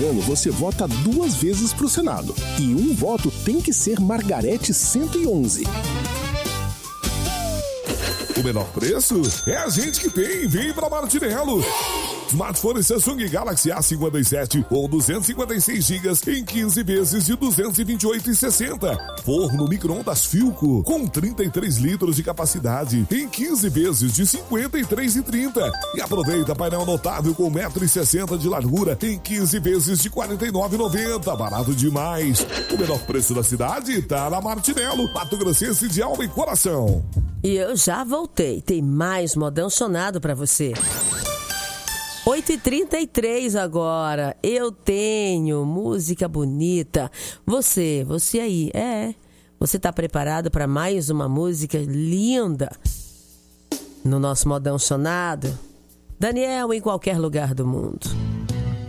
ano, você vota 2 vezes pro Senado. E um voto tem que ser Margarete 111. O menor preço é a gente que tem. Vem pra Martinello. Smartphone Samsung Galaxy A57 ou 256 GB em 15 vezes de R$ 228,60. Forno micro-ondas Philco com 33 litros de capacidade em 15 vezes de R$ 53,30. E aproveita painel notável com 1,60 m de largura em 15 vezes de R$ 49,90. Barato demais. O menor preço da cidade tá na Martinello, Mato Grossense de alma e coração. E eu já voltei. Tem mais modão sonado pra você. 8h33 agora. Eu tenho música bonita. Você aí, você tá preparado para mais uma música linda no nosso modão sonado? Daniel, em qualquer lugar do mundo.